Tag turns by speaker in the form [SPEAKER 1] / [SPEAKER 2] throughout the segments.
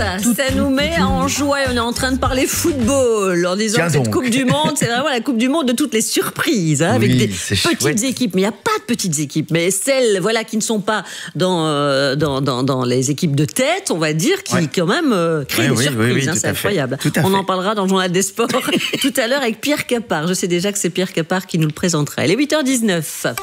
[SPEAKER 1] Ça nous met en joie. On est en train de parler football en disant que cette Coupe du Monde, c'est vraiment la Coupe du Monde de toutes les surprises, hein, avec des petites équipes. Mais il n'y a pas de petites équipes, mais celles qui ne sont pas dans les équipes de tête, on va dire, qui quand même créent des surprises. C'est incroyable. On en parlera dans le Journal des Sports tout à l'heure avec Pierre Capard. Je sais déjà que c'est Pierre Capard qui nous le présenterait. Il est 8h19.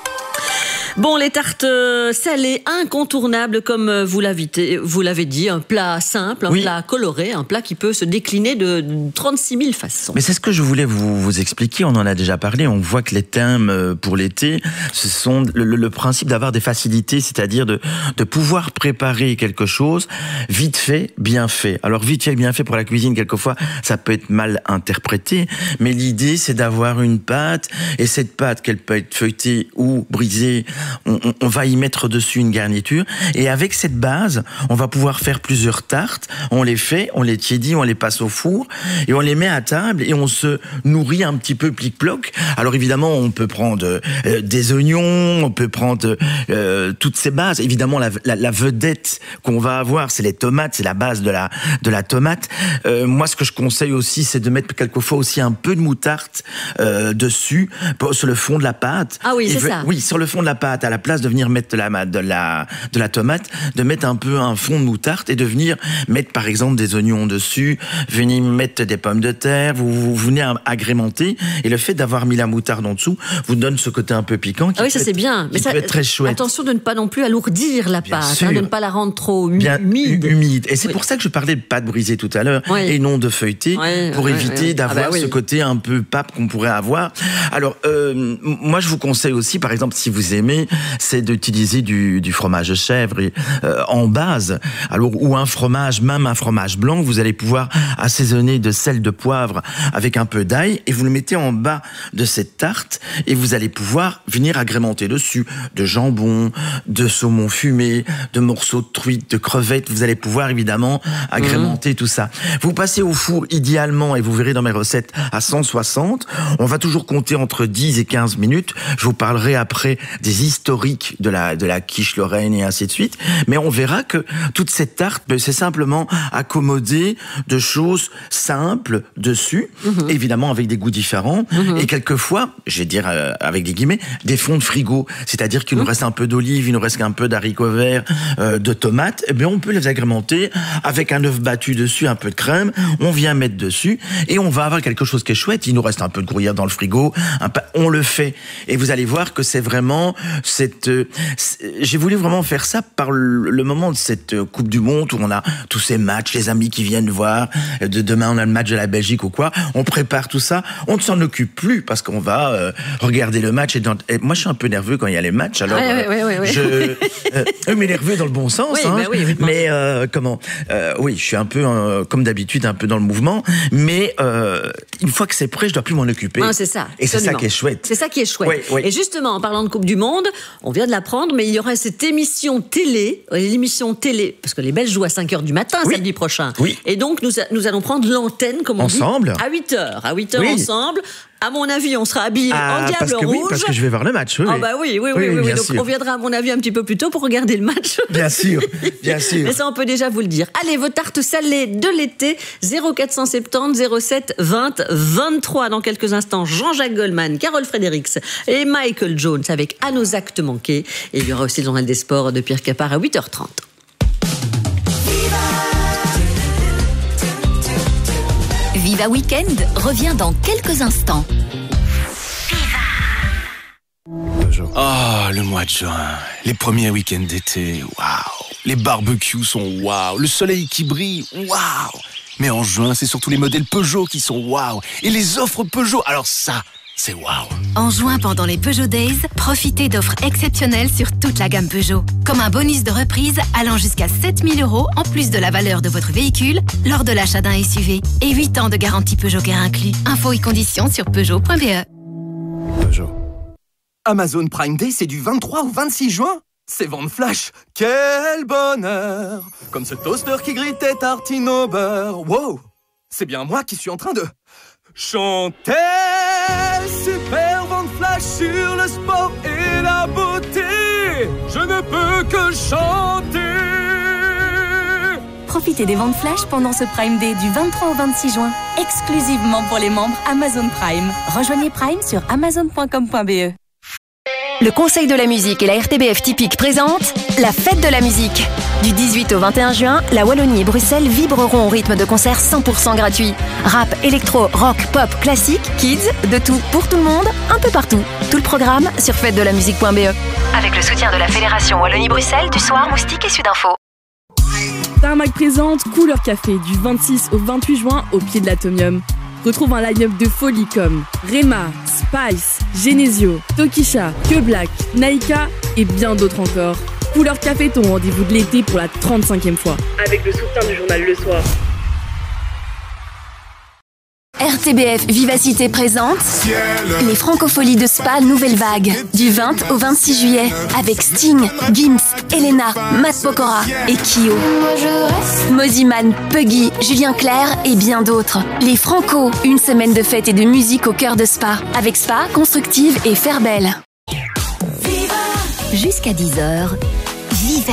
[SPEAKER 1] Bon, les tartes salées incontournables, comme vous l'avez dit, un plat simple, un plat coloré, un plat qui peut se décliner de 36 000 façons.
[SPEAKER 2] Mais c'est ce que je voulais vous expliquer, on en a déjà parlé, on voit que les thèmes pour l'été, ce sont le principe d'avoir des facilités, c'est-à-dire de pouvoir préparer quelque chose vite fait, bien fait. Alors vite fait, bien fait pour la cuisine, quelquefois, ça peut être mal interprété, mais l'idée c'est d'avoir une pâte, et cette pâte, qu'elle peut être feuilletée ou brisée, on va y mettre dessus une garniture, et avec cette base, on va pouvoir faire plusieurs tartes. On les fait, on les tiédit, on les passe au four, et on les met à table, et on se nourrit un petit peu plic-ploc. Alors évidemment, on peut prendre des oignons, on peut prendre toutes ces bases. Évidemment, la vedette qu'on va avoir, c'est les tomates, c'est la base de la tomate. Moi, ce que je conseille aussi, c'est de mettre quelquefois aussi un peu de moutarde dessus, sur le fond de la pâte.
[SPEAKER 1] Ah oui, c'est ça.
[SPEAKER 2] Oui, sur le fond de la pâte, à la place de venir mettre de la tomate, de mettre un peu un fond de moutarde et de venir mettre par exemple des oignons dessus, venir mettre des pommes de terre, vous venez agrémenter, et le fait d'avoir mis la moutarde en dessous vous donne ce côté un peu piquant qui
[SPEAKER 1] ça c'est bien, mais ça
[SPEAKER 2] peut être très chouette.
[SPEAKER 1] Attention de ne pas non plus alourdir la pâte, de ne pas la rendre trop humide.
[SPEAKER 2] Et c'est pour ça que je parlais de pâte brisée tout à l'heure et non de feuilletée, pour éviter d'avoir ce côté un peu pape qu'on pourrait avoir. Alors moi je vous conseille aussi, par exemple, si vous aimez, c'est d'utiliser du fromage de chèvre en base. Alors, ou un fromage, même un fromage blanc, vous allez pouvoir assaisonner de sel, de poivre avec un peu d'ail, et vous le mettez en bas de cette tarte, et vous allez pouvoir venir agrémenter dessus de jambon, de saumon fumé, de morceaux de truite, de crevettes. Vous allez pouvoir évidemment agrémenter tout ça. Vous passez au four idéalement, et vous verrez dans mes recettes, à 160. On va toujours compter entre 10 et 15 minutes. Je vous parlerai après des historiques de la quiche Lorraine et ainsi de suite. Mais on verra que toute cette tarte, c'est simplement accommodé de choses simples dessus, évidemment avec des goûts différents, et quelquefois, je vais dire avec des guillemets, des fonds de frigo. C'est-à-dire qu'il nous reste un peu d'olive, il nous reste un peu d'haricots verts, de tomates, et bien on peut les agrémenter avec un œuf battu dessus, un peu de crème, on vient mettre dessus, et on va avoir quelque chose qui est chouette. Il nous reste un peu de gruyère dans le frigo, on le fait. Et vous allez voir que c'est vraiment j'ai voulu vraiment faire ça par le moment de cette Coupe du Monde où on a tous ces matchs, les amis qui viennent voir, demain on a le match de la Belgique ou quoi, on prépare tout ça, on ne s'en occupe plus parce qu'on va regarder le match, et moi je suis un peu nerveux quand il y a les matchs, alors mais nerveux dans le bon sens, mais je suis un peu comme d'habitude un peu dans le mouvement, mais une fois que c'est prêt, je dois plus m'en occuper.
[SPEAKER 1] C'est ça.
[SPEAKER 2] Et c'est ça qui est chouette.
[SPEAKER 1] C'est ça qui est chouette. Et justement, en parlant de Coupe du Monde, on vient de l'apprendre, mais il y aura cette émission télé, parce que les Belges jouent à 5h du matin samedi prochain. Et donc, nous allons prendre l'antenne, comme on dit, à 8h. À 8h ensemble. À mon avis, on sera habillés en diable rouge.
[SPEAKER 2] Parce que je vais voir le match. Oui.
[SPEAKER 1] Donc, on viendra, à mon avis, un petit peu plus tôt pour regarder le match.
[SPEAKER 2] Bien sûr.
[SPEAKER 1] Mais ça, on peut déjà vous le dire. Allez, vos tartes salées de l'été, 0470 07 20 23. Dans quelques instants, Jean-Jacques Goldman, Carole Fredericks et Michael Jones avec À nos actes manqués. Et il y aura aussi le Journal des Sports de Pierre Capard à 8h30.
[SPEAKER 3] Viva Weekend revient dans quelques instants.
[SPEAKER 4] Le mois de juin, les premiers week-ends d'été, waouh. Les barbecues sont waouh, le soleil qui brille, waouh. Mais en juin, c'est surtout les modèles Peugeot qui sont waouh. Et les offres Peugeot, alors ça, c'est waouh.
[SPEAKER 3] En juin, pendant les Peugeot Days, profitez d'offres exceptionnelles sur toute la gamme Peugeot. Comme un bonus de reprise allant jusqu'à 7 000 € en plus de la valeur de votre véhicule lors de l'achat d'un SUV. Et 8 ans de garantie Peugeot Care inclus. Infos et conditions sur Peugeot.be.
[SPEAKER 4] Peugeot.
[SPEAKER 5] Amazon Prime Day, c'est du 23 au 26 juin. C'est vente flash. Quel bonheur. Comme ce toaster qui grille tes tartines au beurre. Wow. C'est bien moi qui suis en train de chanter. Super vente flash sur le sport et la beauté. Je ne peux que chanter.
[SPEAKER 6] Profitez des ventes flash pendant ce Prime Day du 23 au 26 juin, exclusivement pour les membres Amazon Prime. Rejoignez Prime sur amazon.com.be.
[SPEAKER 3] Le Conseil de la musique et la RTBF Typique présentent la Fête de la musique. Du 18 au 21 juin, la Wallonie et Bruxelles vibreront au rythme de concerts 100% gratuits. Rap, électro, rock, pop, classique, kids, de tout pour tout le monde, un peu partout. Tout le programme sur fêtedelamusique.be. Avec le soutien de la Fédération Wallonie-Bruxelles, du Soir, Moustique et Sudinfo.
[SPEAKER 7] Tarmac présente Couleur Café du 26 au 28 juin au pied de l'Atomium. Retrouve un line-up de folie comme Rema, Spice, Genesio, Tokisha, Que Black, Naika et bien d'autres encore. Couleur Café, ton rendez-vous de l'été pour la 35e fois. Avec le soutien du journal Le Soir.
[SPEAKER 3] RTBF Vivacité présente les Francopholies de Spa Nouvelle Vague du 20 au 26 juillet avec Sting, Gims, Elena, Matt Pokora et Kyo. Moziman, Puggy, Julien Clerc et bien d'autres. Les Franco, une semaine de fête et de musique au cœur de Spa avec Spa, Constructive et Fairbelle. Jusqu'à 10h, Viva